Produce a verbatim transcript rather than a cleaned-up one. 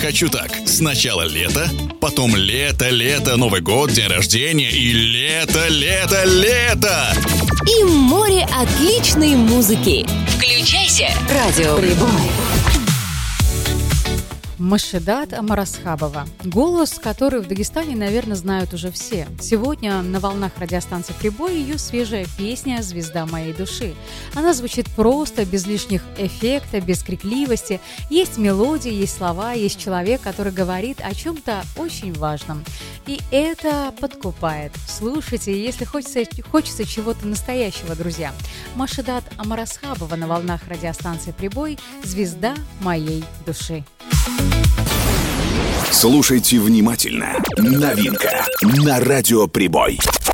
хочу так. Сначала лето, потом лето, лето, Новый год, день рождения и лето, лето, лето. И море отличной музыки. Включайся, Радио Прибой. Машедат Омарасхабова. Голос, который в Дагестане, наверное, знают уже все. Сегодня на волнах радиостанции «Прибой» ее свежая песня «Звезда моей души». Она звучит просто, без лишних эффектов, без крикливости. Есть мелодия, есть слова, есть человек, который говорит о чем-то очень важном. И это подкупает. Слушайте, если хочется, хочется чего-то настоящего, друзья. Машедат Омарасхабова на волнах радиостанции «Прибой» «Звезда моей души». Слушайте внимательно. Новинка на Радио Прибой.